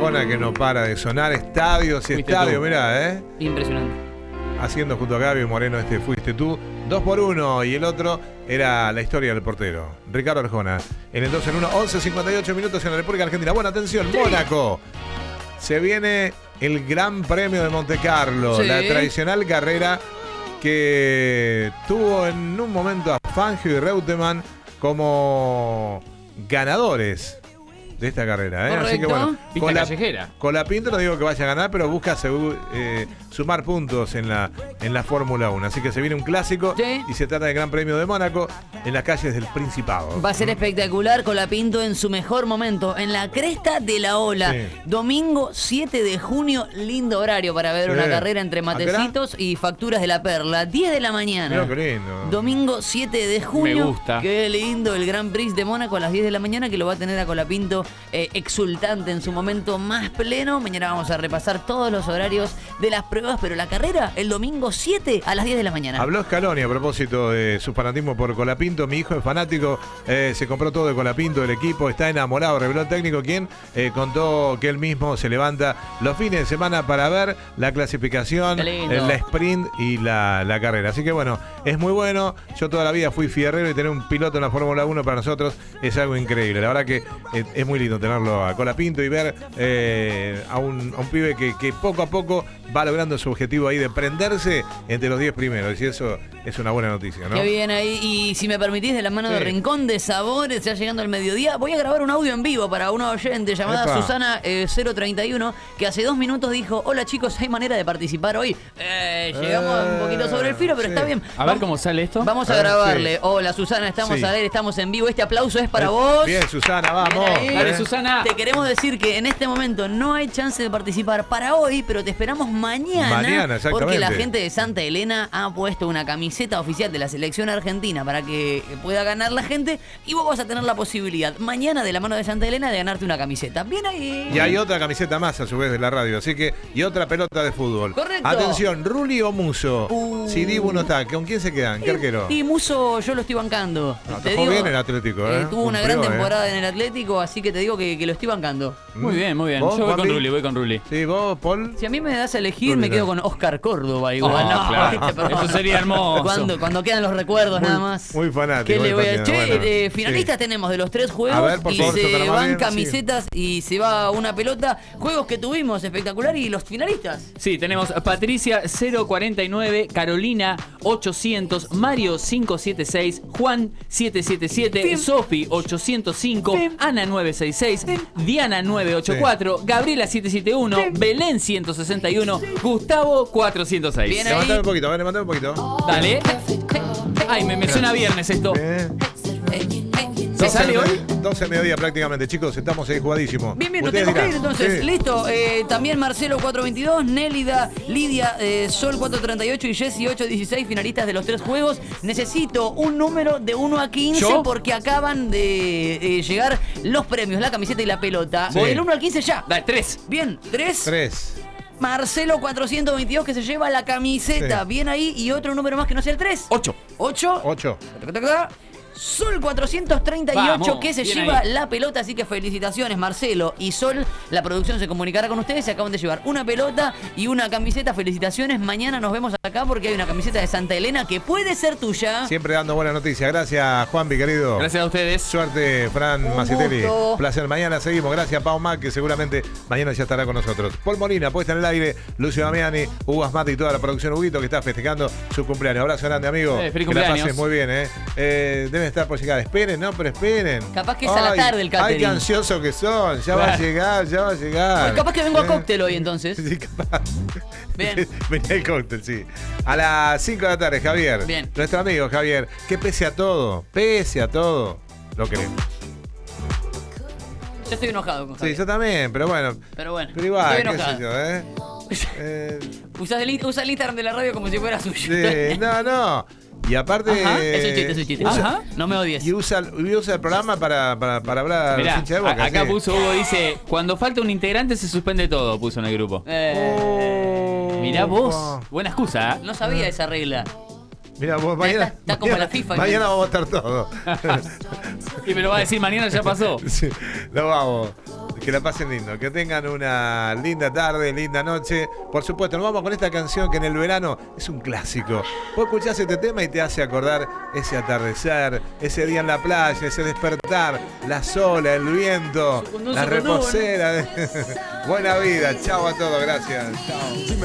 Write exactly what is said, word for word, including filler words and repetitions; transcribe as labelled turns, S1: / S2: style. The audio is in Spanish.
S1: Arjona que no para de sonar. Estadios y estadios, mirá, ¿eh?
S2: Impresionante.
S1: Haciendo junto a Gaby Moreno este Fuiste Tú. Dos por uno y el otro era la historia del portero. Ricardo Arjona. En el dos en uno, once cincuenta y ocho minutos en la República Argentina. Buena atención, sí. Mónaco. Se viene el Gran Premio de Monte Carlo. Sí. La tradicional carrera que tuvo en un momento a Fangio y Reutemann como ganadores de esta carrera, ¿eh? Así que bueno, con la, con la Pinto no digo que vaya a ganar, pero busca eh, sumar puntos en la, en la Fórmula uno. Así que se viene un clásico, ¿sí? Y se trata del Gran Premio de Mónaco en las calles del Principado.
S2: Va a ser espectacular, con la Pinto en su mejor momento, en la cresta de la ola. Sí. Domingo siete de junio, lindo horario para ver, sí, una carrera entre matecitos y facturas de la Perla. diez de la mañana.
S1: Mirá, qué lindo.
S2: Domingo siete de junio.
S3: Me gusta.
S2: Qué lindo el Gran Prix de Mónaco a las diez de la mañana, que lo va a tener a Colapinto eh, exultante en su momento más pleno. Mañana vamos a repasar todos los horarios de las pruebas, pero la carrera el domingo siete a las diez de la mañana.
S1: Habló Scaloni a propósito de su fanatismo por Colapinto. Mi hijo es fanático, eh, se compró todo de Colapinto, del equipo, está enamorado. Reveló el técnico, quien eh, contó que él mismo se levanta los fines de semana para ver la clasificación, eh, la sprint y la, la carrera. Así que bueno, es muy bueno. Yo toda la vida fui fierrero y tener un piloto en la Fórmula uno para nosotros es algo increíble. La verdad que eh, es muy lindo tenerlo a Colapinto y ver eh, a, un, a un pibe que, que poco a poco va logrando su objetivo ahí de prenderse entre los diez primeros, y eso es una buena noticia, ¿no?
S2: Qué bien ahí. Y si me permitís, de la mano, sí, de Rincón de Sabores, ya llegando al mediodía, voy a grabar un audio en vivo para una oyente llamada Epa. Susana eh, cero treinta y uno, que hace dos minutos dijo: hola chicos, ¿hay manera de participar hoy? Eh, llegamos eh, un poquito sobre el filo, pero sí, está bien.
S3: A ver cómo sale esto.
S2: Vamos a grabarle. Sí. Hola Susana, estamos sí. a ver, estamos en vivo. Este aplauso es para
S1: eh,
S2: vos.
S1: Bien, Susana, vamos.
S2: Bien, dale, Susana. Te queremos decir que en este momento no hay chance de participar para hoy, pero te esperamos mañana.
S1: Mañana, exactamente.
S2: Porque la gente de Santa Elena ha puesto una camiseta oficial de la selección argentina para que pueda ganar la gente, y vos vas a tener la posibilidad mañana, de la mano de Santa Elena, de ganarte una camiseta. Bien ahí.
S1: Y hay otra camiseta más a su vez de la radio, así que, y otra pelota de fútbol.
S2: Correcto.
S1: Atención, Rulli o Muso. Uh. Si Dibu no está, ¿con quién se quedan? ¿Qué arquero?
S2: Y Muso yo lo estoy bancando.
S1: No, te digo, bien el Atlético, ¿eh?
S2: eh tuvo una gran temporada eh. en el Atlético, así que te digo que, que lo estoy bancando.
S3: Muy bien, muy bien. Yo voy con Rulli, voy con Rulli.
S1: Sí, vos, Paul.
S2: Si a mí me das a elegir, Rulli, me quedo con Oscar Córdoba igual.
S3: Oh, no, claro. Eso sería hermoso.
S2: Cuando, cuando quedan los recuerdos, muy, nada más.
S1: Muy fanático.
S2: ¿Qué
S1: muy
S2: le voy a
S1: che,
S2: bueno, eh, finalistas sí. tenemos de los tres juegos. A ver, por y favor, se van bien, camisetas sí. y se va una pelota. Juegos que tuvimos espectacular, y los finalistas.
S3: Sí, tenemos Patricia cero cuarenta y nueve, Carolina ochocientos, Mario cinco setenta y seis, Juan setecientos setenta y siete, Sofi ochocientos cinco, Pim. Ana novecientos sesenta y seis, Pim. Diana novecientos ochenta y cuatro, sí. Gabriela setecientos setenta y uno, Pim. Belén ciento sesenta y uno, sí. Gustavo cuatrocientos seis.
S1: Bien, levantame un poquito, levantame un poquito.
S3: Dale. Ay, me, me suena viernes esto. ¿Se sale hoy?
S1: doce de mediodía prácticamente, chicos, estamos ahí jugadísimos.
S2: Bien, bien, nos tenemos que ir entonces. Sí. Listo. Eh, también Marcelo cuatrocientos veintidós, Nélida, Lidia, eh, Sol cuatrocientos treinta y ocho y Jessy ochocientos dieciséis, finalistas de los tres juegos. Necesito un número de uno a quince, ¿yo? Porque acaban de eh, llegar los premios, la camiseta y la pelota. Sí. Del uno al quince ya.
S3: Dale, tres.
S2: Bien, tres.
S1: tres.
S2: Marcelo cuatrocientos veintidós, que se lleva la camiseta. Sí. Bien ahí. Y otro número más que no sea el tres.
S3: ocho.
S2: ocho.
S1: ocho.
S2: Sol cuatrocientos treinta y ocho, vamos, que se lleva ahí la pelota, así que felicitaciones Marcelo y Sol. La producción se comunicará con ustedes, se acaban de llevar una pelota y una camiseta. Felicitaciones, mañana nos vemos acá porque hay una camiseta de Santa Elena que puede ser tuya.
S1: Siempre dando buenas noticias. Gracias, Juanpi, querido.
S3: Gracias a ustedes.
S1: Suerte, Fran Macitelli. Placer, mañana seguimos. Gracias, Pau Mac, que seguramente mañana ya estará con nosotros. Paul Molina, puesta en el aire, Lucio Damiani, Hugo Asmati y toda la producción. Huguito, que está festejando su cumpleaños. Abrazo grande, amigo.
S3: Eh, feliz
S1: que
S3: cumpleaños.
S1: la pases muy bien, ¿eh? eh deben estar por llegar. Esperen, no, pero esperen.
S2: Capaz que es ay, a la tarde el catering.
S1: Ay, qué ansiosos que son. Ya claro. va a llegar, ya va a llegar.
S2: Pues capaz que vengo a cóctel hoy entonces.
S1: Sí, capaz.
S2: Bien.
S1: Venía el cóctel, sí. A las cinco de la tarde, Javier.
S2: Bien.
S1: Nuestro amigo Javier, que pese a todo, pese a todo, lo queremos.
S2: Yo estoy enojado con Javier.
S1: Sí, yo también, pero bueno.
S2: Pero bueno.
S1: Pero igual, qué sé yo, ¿eh?
S2: eh... Usa, el, usa el Instagram de la radio como si fuera suyo.
S1: Sí, no, no. Y aparte.
S2: Ajá, es un chiste, es un chiste.
S1: Usa,
S2: Ajá. No me odies.
S1: Y usa, y usa el programa para, para, para hablar
S3: Mirá,
S1: hincha de Boca.
S3: Acá
S1: sí.
S3: puso Hugo, dice: cuando falta un integrante se suspende todo, puso en el grupo.
S2: Eh,
S1: oh,
S3: Mirá vos, oh. buena excusa, ¿eh?
S2: No sabía esa regla.
S1: Mira, vos mañana.
S2: Está, está como
S1: mañana,
S2: la FIFA.
S1: Mañana vamos a estar todo.
S3: Y me lo va a decir mañana, ya pasó.
S1: Sí, lo vamos. Que la pasen lindo, que tengan una linda tarde, linda noche. Por supuesto, nos vamos con esta canción que en el verano es un clásico. Vos escuchás este tema y te hace acordar ese atardecer, ese día en la playa, ese despertar, la sola, el viento, la reposera. Buena vida, chao a todos, gracias. Chao.